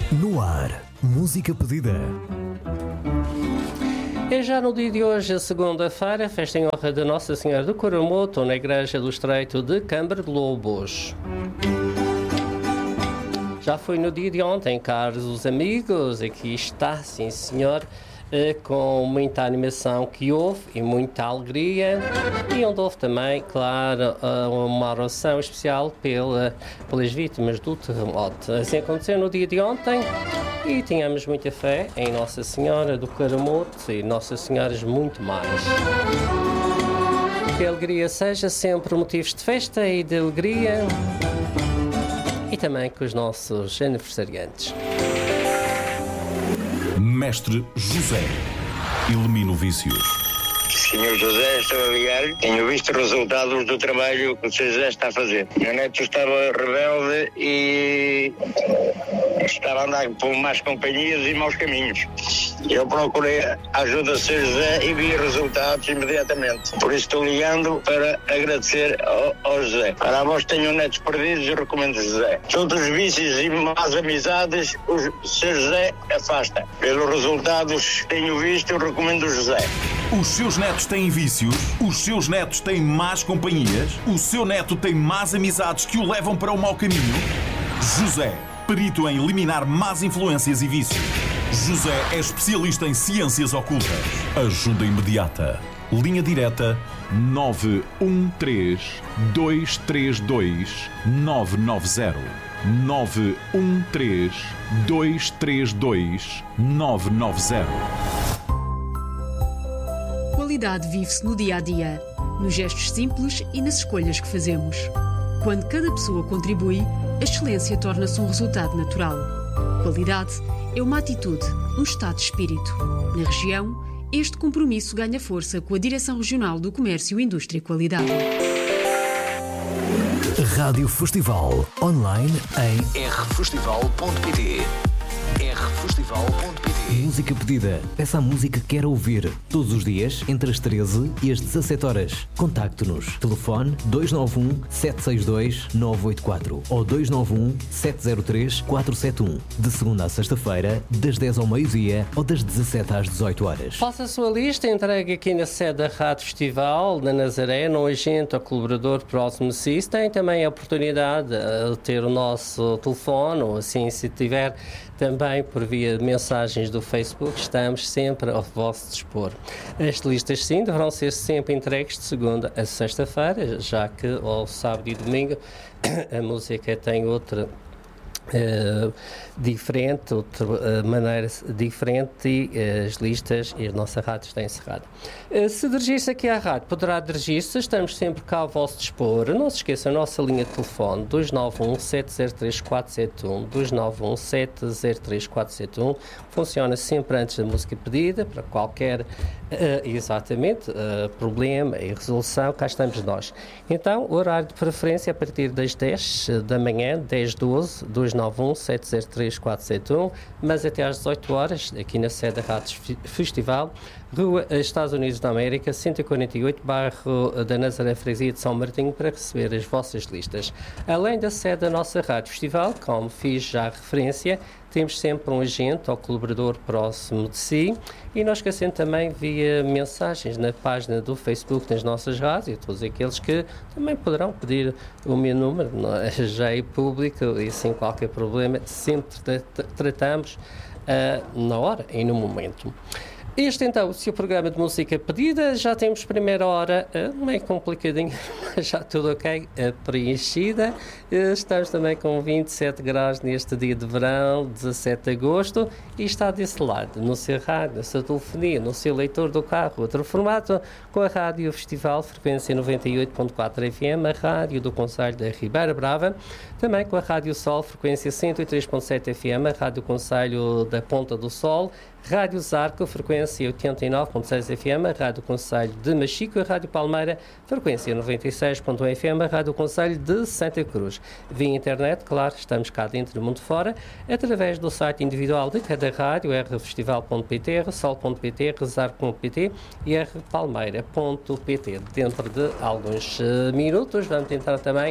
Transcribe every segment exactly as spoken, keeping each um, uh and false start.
No ar, música pedida. É já no dia de hoje, segunda-feira, festa em honra de Nossa Senhora do Coromoto, na Igreja do Estreito de Câmara de Lobos. Já foi no dia de ontem, caros amigos, aqui está, sim senhor, com muita animação que houve e muita alegria, e onde houve também, claro, uma oração especial pela, pelas vítimas do terremoto. Assim aconteceu no dia de ontem e tínhamos muita fé em Nossa Senhora do Coromoto e Nossa Senhoras muito mais. Que a alegria seja sempre motivos de festa e de alegria, e também com os nossos aniversariantes. Mestre José, elimina o vício. senhor José, estou a ligar. Tenho visto resultados do trabalho que o senhor José está a fazer. Meu neto estava rebelde e estava a andar por más companhias e maus caminhos. Eu procurei a ajuda do senhor José e vi resultados imediatamente. Por isso estou ligando para agradecer ao, ao José. Para a vós que tenham netos perdidos, eu recomendo o José. Todos os vícios e más amizades, o senhor José afasta. Pelos resultados que tenho visto, eu recomendo o José. Os seus netos têm vícios? Os seus netos têm más companhias? O seu neto tem más amizades que o levam para o mau caminho? José, perito em eliminar más influências e vícios. José é especialista em ciências ocultas. Ajuda imediata. Linha direta nove um três, dois três dois, nove nove zero. nove um três, dois três dois, nove nove zero. Qualidade vive-se no dia-a-dia, nos gestos simples e nas escolhas que fazemos. Quando cada pessoa contribui, a excelência torna-se um resultado natural. Qualidade é uma atitude, um estado de espírito. Na região, este compromisso ganha força com a Direção Regional do Comércio, Indústria e Qualidade. Rádio Festival, online em r festival ponto p t. r festival ponto p t. Música pedida. Peça a música que quer ouvir. Todos os dias, entre as treze e as dezassete horas. Contacte-nos. Telefone dois nove um, sete seis dois, nove oito quatro ou dois nove um, sete zero três, quatro sete um. De segunda a sexta-feira, das dez ao meio-dia ou das dezassete às dezoito horas. Faça a sua lista, entregue aqui na sede da Rádio Festival, na Nazaré, num agente ou colaborador próximo de si. Tem também a oportunidade de ter o nosso telefone, ou assim, se tiver também por via de mensagens do Facebook, estamos sempre ao vosso dispor. As listas, sim, deverão ser sempre entregues de segunda a sexta-feira, já que ao sábado e domingo a música tem outra Uh, diferente, outra uh, maneira diferente, e uh, as listas e a nossa rádio está encerrada. Uh, se dirigir-se aqui à rádio, poderá dirigir-se, estamos sempre cá ao vosso dispor. Não se esqueça, a nossa linha de telefone dois nove um, sete zero três, quatro sete um, dois nove um, sete zero três, quatro sete um, funciona sempre antes da música pedida, para qualquer, uh, exatamente, uh, problema e resolução, cá estamos nós. Então, o horário de preferência a partir das dez da manhã, dez, doze, dois nove um, sete zero três, quatro sete um, mas até às dezoito horas, aqui na sede da Rádio Festival, Rua Estados Unidos da América, cento e quarenta e oito, bairro da Nazaré Freguesia de São Martinho, para receber as vossas listas. Além da sede da nossa Rádio Festival, como fiz já referência, temos sempre um agente ou colaborador próximo de si, e não esquecendo também via mensagens na página do Facebook das nossas rádios, todos aqueles que também poderão pedir o meu número, não é? Já é público e sem qualquer problema, sempre tratamos uh, na hora e no momento. Este então, o seu programa de música pedida, já temos primeira hora, uh, meio complicadinho, mas já tudo ok, uh, preenchida. Uh, estamos também com vinte e sete graus neste dia de verão, dezassete de agosto, e está desse lado, no seu rádio, na sua telefonia, no seu leitor do carro, outro formato, com a Rádio Festival, frequência noventa e oito ponto quatro F M, a rádio do Concelho da Ribeira Brava, também com a Rádio Sol, frequência cento e três ponto sete F M, a rádio Concelho da Ponta do Sol, Rádio Zarco, frequência oitenta e nove ponto seis F M, a Rádio Concelho de Machico, a Rádio Palmeira, frequência noventa e seis ponto um F M, a Rádio Concelho de Santa Cruz. Via internet, claro, estamos cá dentro e mundo fora, através do site individual de cada rádio, r festival ponto p t, r sol ponto p t, r zarco ponto p t e r palmeira ponto p t. Dentro de alguns uh, minutos vamos entrar também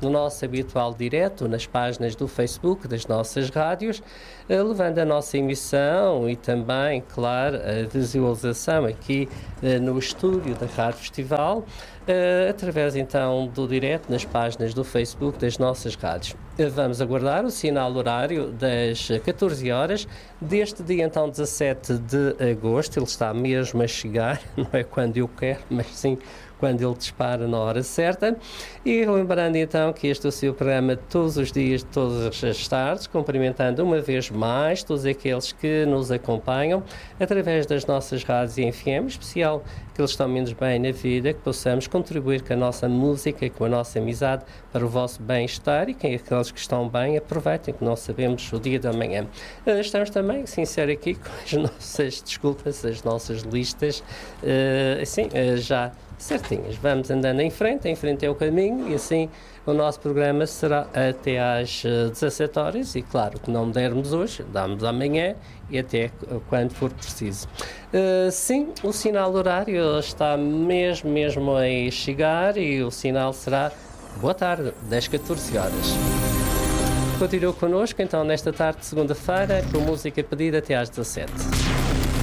no nosso habitual direto, nas páginas do Facebook das nossas rádios, levando a nossa emissão e também, claro, a visualização aqui no estúdio da Rádio Festival, através então do direto nas páginas do Facebook das nossas rádios. Vamos aguardar o sinal horário das catorze horas, deste dia então dezassete de agosto, ele está mesmo a chegar, não é quando eu quero, mas sim quando ele dispara na hora certa. E lembrando então que este é o seu programa todos os dias, todas as tardes, cumprimentando uma vez mais todos aqueles que nos acompanham através das nossas rádios e F M, especial que eles estão menos bem na vida, que possamos contribuir com a nossa música, com a nossa amizade para o vosso bem-estar, e quem aqueles que estão bem aproveitem, que nós sabemos o dia da manhã. Estamos também, sincero aqui, com as nossas desculpas, as nossas listas, uh, assim, uh, já certinhas. Vamos andando em frente, em frente é o caminho, e assim o nosso programa será até às dezassete horas, e claro que não dermos hoje, damos amanhã e até quando for preciso. Uh, sim, o sinal horário está mesmo, mesmo a chegar, e o sinal será boa tarde, das catorze horas. Continua connosco então nesta tarde de segunda-feira, com música pedida até às dezassete.